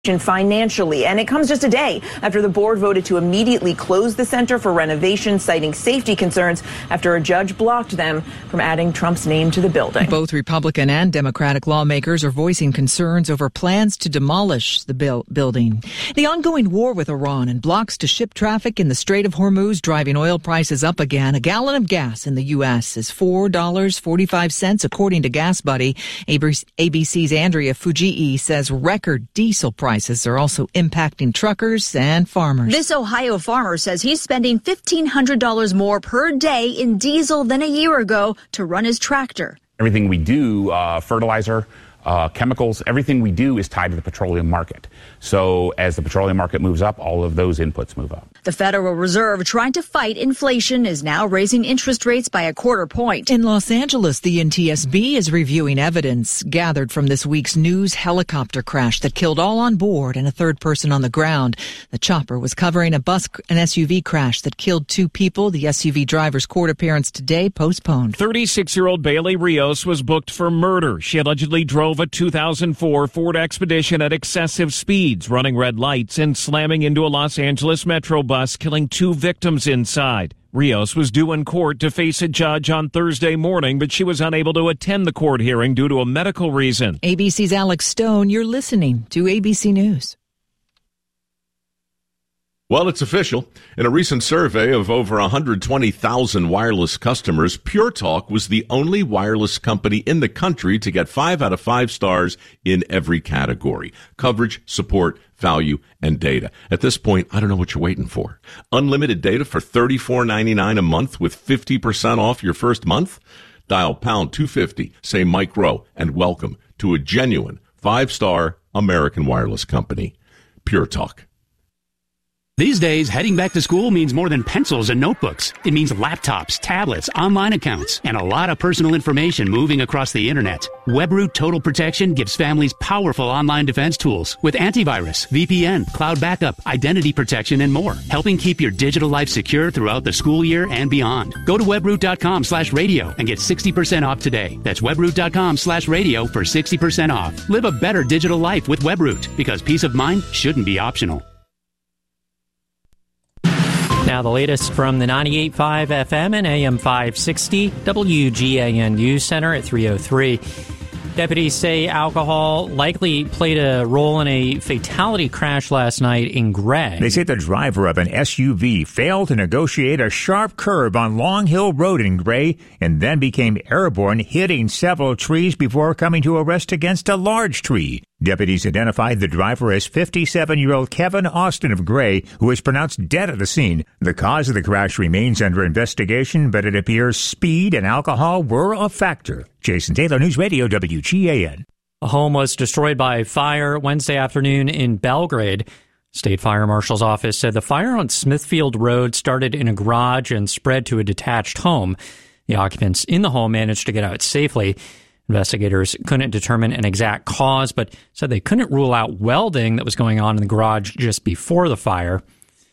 financially, and it comes just a day after the board voted to immediately close the center for renovation, citing safety concerns after a judge blocked them from adding Trump's name to the building. Both Republican and Democratic lawmakers are voicing concerns over plans to demolish the building. The ongoing war with Iran and blocks to ship traffic in the Strait of Hormuz driving oil prices up again. A gallon of gas in the U.S. is $4.45, according to Gas Buddy. ABC's Andrea Fujii says record diesel prices are also impacting truckers and farmers. This Ohio farmer says he's spending $1,500 more per day in diesel than a year ago to run his tractor. Everything we do, fertilizer, chemicals, everything we do is tied to the petroleum market. So as the petroleum market moves up, all of those inputs move up. The Federal Reserve, trying to fight inflation, is now raising interest rates by a quarter point. In Los Angeles, the NTSB is reviewing evidence gathered from this week's news helicopter crash that killed all on board and a third person on the ground. The chopper was covering an SUV crash that killed 2 people. The SUV driver's court appearance today postponed. 36-year-old Bailey Rios was booked for murder. She allegedly drove a 2004 Ford Expedition at excessive speeds, running red lights and slamming into a Los Angeles Metro bus, killing 2 victims inside. Rios was due in court to face a judge on Thursday morning, but she was unable to attend the court hearing due to a medical reason. ABC's Alex Stone, you're listening to ABC News. Well, it's official. In a recent survey of over 120,000 wireless customers, Pure Talk was the only wireless company in the country to get 5 out of 5 stars in every category: coverage, support, value, and data. At this point, I don't know what you're waiting for. Unlimited data for $34.99 a month with 50% off your first month? Dial pound 250, say Mike Rowe, and welcome to a genuine 5-star American wireless company. Pure Talk. These days, heading back to school means more than pencils and notebooks. It means laptops, tablets, online accounts, and a lot of personal information moving across the internet. WebRoot Total Protection gives families powerful online defense tools with antivirus, VPN, cloud backup, identity protection, and more, helping keep your digital life secure throughout the school year and beyond. Go to webroot.com/radio and get 60% off today. That's webroot.com/radio for 60% off. Live a better digital life with WebRoot, because peace of mind shouldn't be optional. Now the latest from the 98.5 FM and AM 560 WGAN News Center at 3:03. Deputies say alcohol likely played a role in a fatality crash last night in Gray. They say the driver of an SUV failed to negotiate a sharp curve on Long Hill Road in Gray and then became airborne, hitting several trees before coming to a rest against a large tree. Deputies identified the driver as 57-year-old Kevin Austin of Gray, who was pronounced dead at the scene. The cause of the crash remains under investigation, but it appears speed and alcohol were a factor. Jason Taylor, News Radio WGAN. A home was destroyed by fire Wednesday afternoon in Belgrade. State Fire Marshal's office said the fire on Smithfield Road started in a garage and spread to a detached home. The occupants in the home managed to get out safely. Investigators couldn't determine an exact cause, but said they couldn't rule out welding that was going on in the garage just before the fire.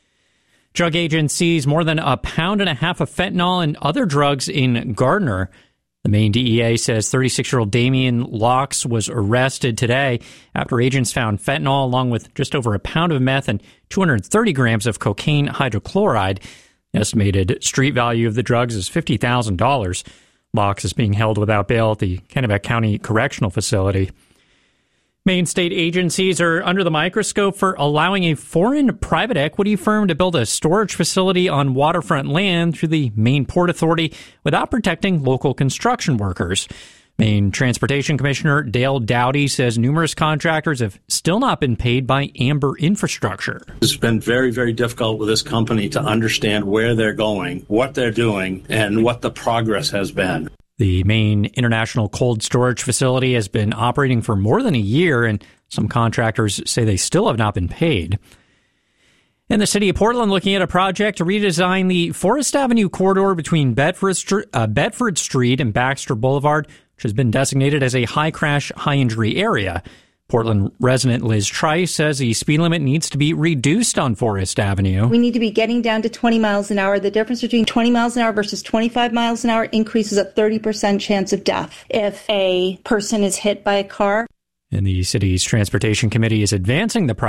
Drug agents seized more than 1.5 pounds of fentanyl and other drugs in Gardner. The Maine DEA says 36-year-old Damian Locks was arrested today after agents found fentanyl along with just over 1 pound of meth and 230 grams of cocaine hydrochloride. The estimated street value of the drugs is $50,000. Locks is being held without bail at the Kennebec County Correctional Facility. Maine state agencies are under the microscope for allowing a foreign private equity firm to build a storage facility on waterfront land through the Maine Port Authority without protecting local construction workers. Maine Transportation Commissioner Dale Dowdy says numerous contractors have still not been paid by Amber Infrastructure. It's been very, very difficult with this company to understand where they're going, what they're doing, and what the progress has been. The Maine International Cold Storage Facility has been operating for more than a year, and some contractors say they still have not been paid. And the city of Portland looking at a project to redesign the Forest Avenue corridor between Bedford Street and Baxter Boulevard, which has been designated as a high crash, high injury area. Portland resident Liz Trice says the speed limit needs to be reduced on Forest Avenue. We need to be getting down to 20 miles an hour. The difference between 20 miles an hour versus 25 miles an hour increases a 30% chance of death if a person is hit by a car. And the city's transportation committee is advancing the